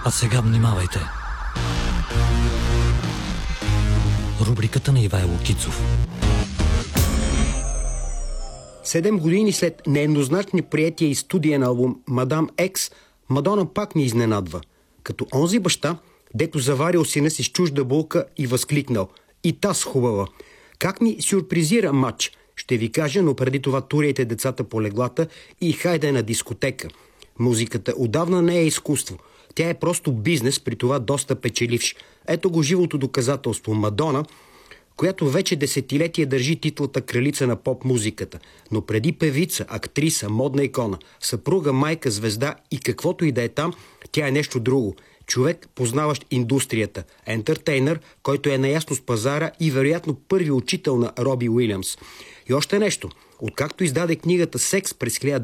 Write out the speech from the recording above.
А сега внимавайте. Рубриката на Ивайло Кицов. 7 години след нееднозначни приятия и студиен албум Мадам Екс, Мадона пак ни изненадва. Като онзи баща, дето заварил сина си с чужда булка и възкликнал: "И таз хубава!" Как ни сюрпризира матч, ще ви кажа, но преди това туряйте децата по леглата и хайде на дискотека. Музиката отдавна не е изкуство. Тя е просто бизнес, при това доста печеливш. Ето го живото доказателство. Мадона, която вече десетилетия държи титлата кралица на поп-музиката, но преди певица, актриса, модна икона, съпруга, майка, звезда и каквото и да е там, тя е нещо друго. Човек, познаващ индустрията, ентертейнър, който е наясно с пазара и вероятно първи учител на Роби Уилямс. И още нещо. Откакто издаде книгата "Секс" през